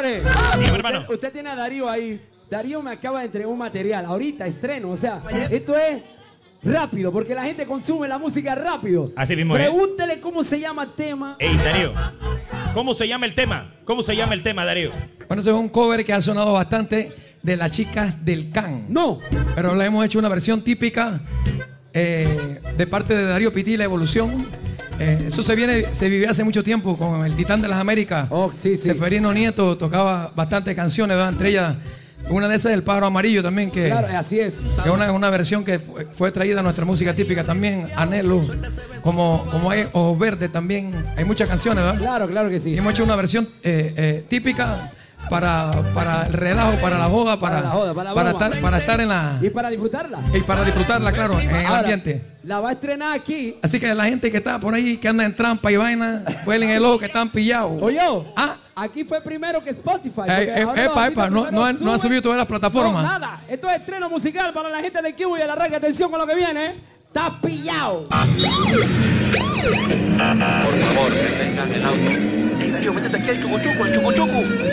señores. Sí, hermano. Usted tiene a Darío ahí. Darío me acaba de entregar un material. Ahorita estreno. O sea, esto es rápido, porque la gente consume la música rápido. Así mismo, Pregúntele cómo se llama el tema. Ey, Darío, ¿cómo se llama el tema? ¿Cómo se llama el tema, Darío? Bueno, ese es un cover que ha sonado bastante de las chicas del Can. No. Pero le hemos hecho una versión típica de parte de Darío Pití, La Evolución. Eso se vivía hace mucho tiempo con el Titán de las Américas. Oh, sí, sí. Seferino Nieto tocaba bastantes canciones, ¿verdad? Entre ellas, una de esas es El Pájaro Amarillo también, que Claro, así es. es una versión que fue traída a nuestra música típica también. Anhelo, como hay Ojos Verdes también. Hay muchas canciones, ¿verdad? Claro, claro que sí. Y hemos hecho una versión típica para el relajo, para la joda, para estar en la... Y para disfrutarla. Y para disfrutarla, claro, en el Ahora, ambiente. La va a estrenar aquí. Así que la gente que está por ahí, que anda en trampa y vaina, huelen el ojo que están pillados. Oye, Ah. aquí fue primero que Spotify. porque ahora Epa, ahorita no primero ha sube. subido todas las plataformas. No, nada. Esto es estreno musical para la gente de Cuba y el arranque. Atención con lo que viene. Está pillado. Por favor, detengan el auto. Ey, Darío, métete aquí al chuco chuco,